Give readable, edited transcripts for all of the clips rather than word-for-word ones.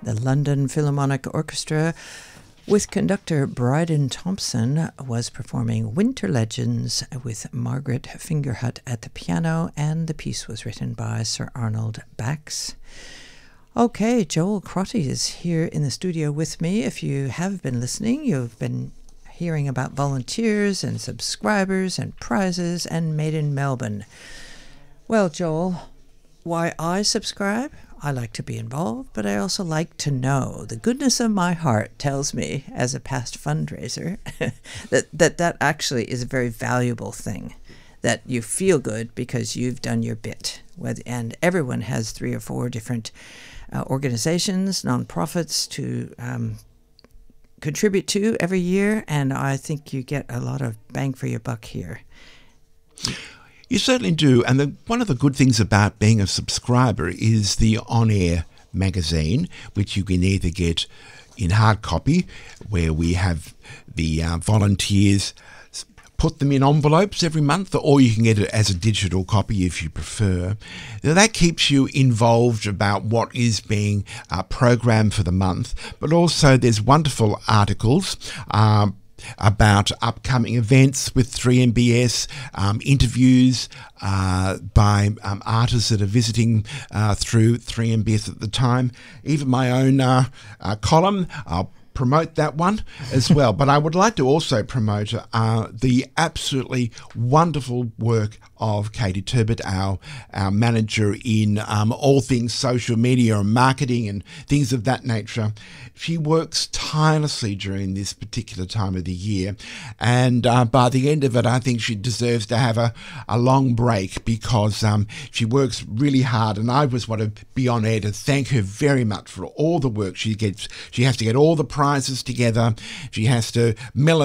The London Philharmonic Orchestra, with conductor Bryden Thompson, was performing Winter Legends with Margaret Fingerhut at the piano, and the piece was written by Sir Arnold Bax. Okay, Joel Crotty is here in the studio with me. If you have been listening, you've been hearing about volunteers and subscribers and prizes and Made in Melbourne. Well, Joel, why I subscribe? I like to be involved, but I also like to know. The goodness of my heart tells me, as a past fundraiser, that actually is a very valuable thing. That you feel good because you've done your bit. And everyone has 3 or 4 different organizations, nonprofits to contribute to every year, and I think you get a lot of bang for your buck here. You certainly do, and one of the good things about being a subscriber is the on-air magazine, which you can either get in hard copy, where we have the volunteers put them in envelopes every month, or you can get it as a digital copy if you prefer. Now, that keeps you involved about what is being programmed for the month, but also there's wonderful articles about upcoming events with 3MBS, interviews by artists that are visiting through 3MBS at the time. Even my own column, I'll promote that one as well. But I would like to also promote the absolutely wonderful work of Katie Turbot, our manager in all things social media and marketing and things of that nature. She works tirelessly during this particular time of the year, and by the end of it, I think she deserves to have a long break, because she works really hard, and I just want to be on air to thank her very much for all the work she gets. She has to get all the prizes together. She has to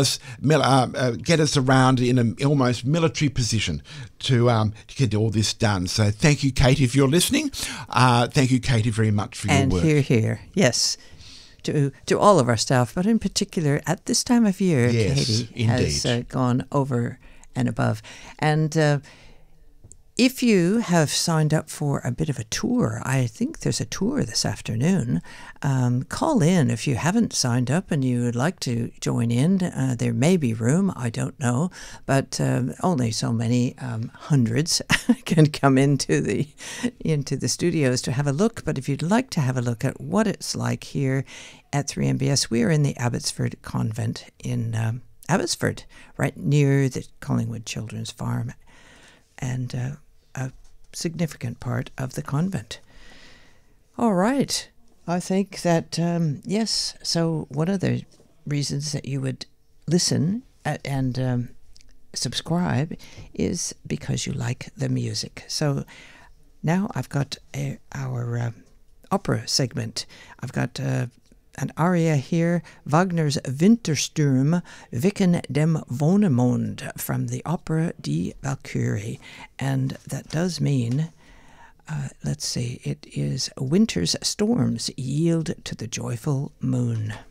get us around in an almost military position to get all this done. So thank you, Katie, if you're listening. Thank you, Katie, very much for your work. And hear, yes, to all of our staff, but in particular at this time of year, yes, Katie has gone over and above. And if you have signed up for a bit of a tour, I think there's a tour this afternoon. Call in if you haven't signed up and you would like to join in. There may be room, I don't know, but only so many hundreds can come into the studios to have a look. But if you'd like to have a look at what it's like here at 3MBS, we are in the Abbotsford Convent in Abbotsford, right near the Collingwood Children's Farm, and a significant part of the convent. All right. I think that, yes, so one of the reasons that you would listen and subscribe is because you like the music. So now I've got our opera segment. I've got an aria here, Wagner's Wintersturm, Wicken dem Wonnemond, from the opera Die Walküre. And that does mean, let's see, it is Winter's storms yield to the joyful moon.